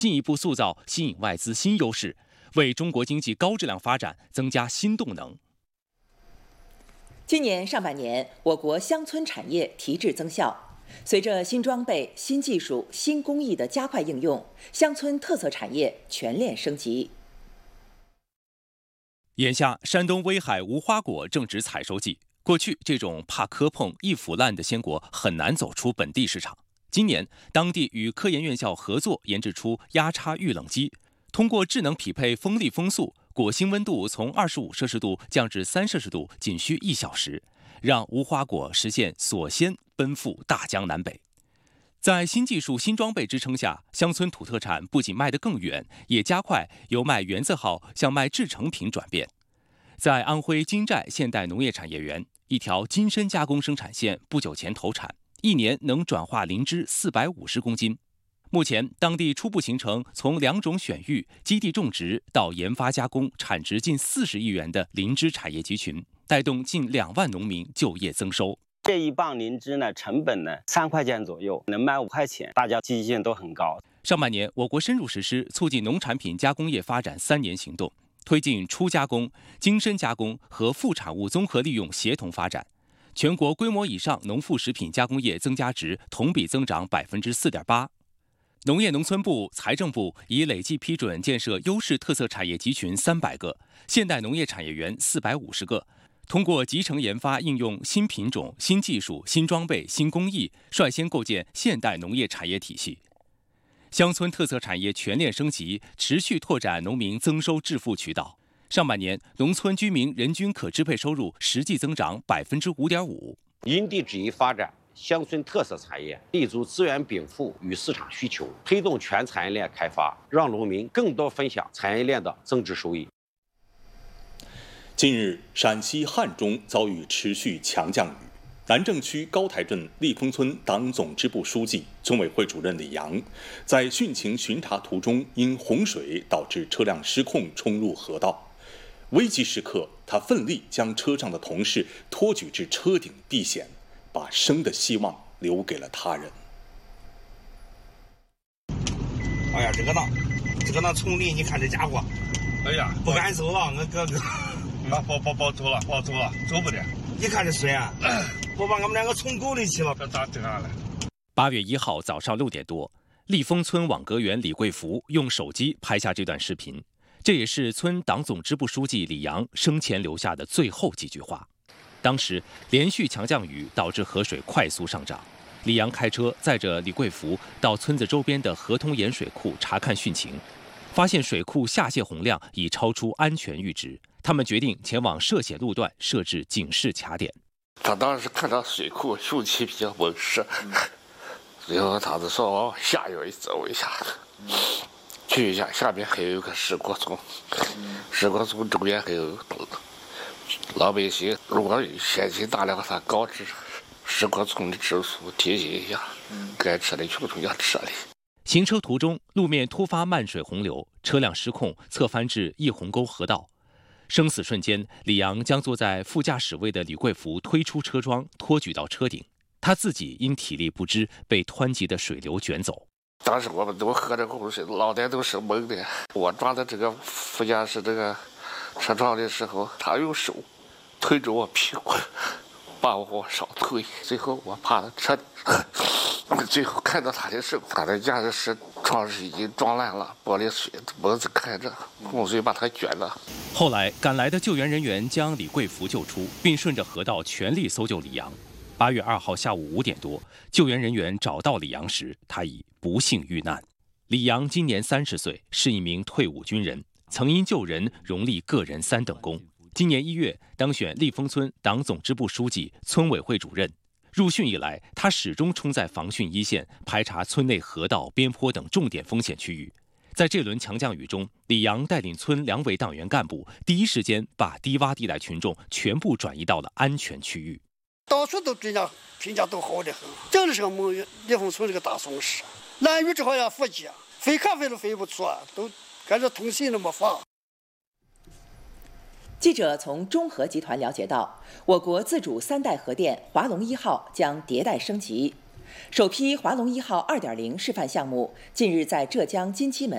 进一步塑造吸引外资新优势，为中国经济高质量发展增加新动能。 今年上半年，我国乡村产业提质增效，随着新装备、新技术、新工艺的加快应用，乡村特色产业全链升级。 眼下，山东威海无花果正值采收季。过去，这种怕磕碰、易腐烂的鲜果很难走出本地市场。今年，当地与科研院校合作研制出压插预冷机，通过智能匹配风力风速，果心温度从25摄氏度降至3摄氏度，仅需1小时，让无花果实现锁鲜奔赴大江南北。在新技术、新装备支撑下，乡村土特产不仅卖得更远，也加快由卖原字号向卖制成品转变。在安徽金寨现代农业产业园，一条金参加工生产线不久前投产，一年能转化灵芝450公斤。目前，当地初步形成从2种选育、基地种植到研发加工，产值近40亿元的灵芝产业集群，带动近2万农民就业增收。 这一磅灵芝呢，成本呢3块钱左右，能卖5块钱，大家积极性都很高。 上半年，我国深入实施促进农产品加工业发展3年行动，推进初加工、精深加工和副产物综合利用协同发展。全国规模以上农副食品加工业增加值同比增长4.8%。农业农村部、财政部已累计批准建设优势特色产业集群300个，现代农业产业园450个。通过集成研发应用新品种、新技术、新装备、新工艺，率先构建现代农业产业体系。乡村特色产业全链升级，持续拓展农民增收致富渠道。上半年，农村居民人均可支配收入实际增长5.5%。 因地制宜发展乡村特色产业，立足资源禀赋与市场需求，推动全产业链开发，让农民更多分享产业链的增值收益。 近日，陕西汉中遭遇持续强降雨。南郑区高台镇立丰村党总支部书记、村委会主任李阳，在汛情巡查途中，因洪水导致车辆失控冲入河道。危急时刻，他奋力将车上的同事托举至车顶避险，把生的希望留给了他人。 哎呀，这个那冲力，你看这家伙，哎呀，不敢走了，我哥哥。别走了，走不得。你看这水啊，我把我们2个冲沟里去了，这咋整啊？ 8月1号早上6点多，立丰村网格员李贵福用手机拍下这段视频，这也是村党总支部书记李阳生前留下的最后几句话。当时连续强降雨导致河水快速上涨，李阳开车载着李贵福到村子周边的河通盐水库查看汛情，发现水库下泄洪量已超出安全阈值。他们决定前往涉险路段设置警示卡点。 他当时看到水库汛期比较猛湿，最后他就说往下游走一下，去一下，下面还有一个石果村，石果村周边还有老百姓，如果险情大了，他告知石果村的支书提醒一下，该撤的群众要撤离。 行车途中，路面突发漫水洪流，车辆失控侧翻至一鸿沟河道。生死瞬间，李阳将坐在副驾驶位的李贵福推出车窗，托举到车顶。他自己因体力不支被湍急的水流卷走。 当时我们都喝着口水，脑袋都是懵的。我抓到这个副驾驶这个车窗的时候，他用手推着我屁股，把我往上推。最后我爬到车顶，最后看到他的手，他的驾驶室窗是已经撞烂了，玻璃水门子开着，洪水把他卷了。 后来赶来的救援人员将李贵福救出，并顺着河道全力搜救李阳。8月2号下午5点多，救援人员找到李阳时，他已不幸遇难。李阳今年30岁，是一名退伍军人，曾因救人荣立个人3等功。今年1月当选立丰村党总支部书记、村委会主任。入汛以来，他始终冲在防汛一线，排查村内河道、边坡等重点风险区域。在这轮强降雨中，李阳带领村2委党员干部第一时间把低洼地带群众全部转移到了安全区域。 到处都评价都好得很，真的是我们立丰村这个大松市。拦雨之后要复计，非看非都非不出，都感觉通信都没法。 记者从中核集团了解到，我国自主3代核电华龙1号将迭代升级。首批华龙1号2.0示范项目近日在浙江金鸡门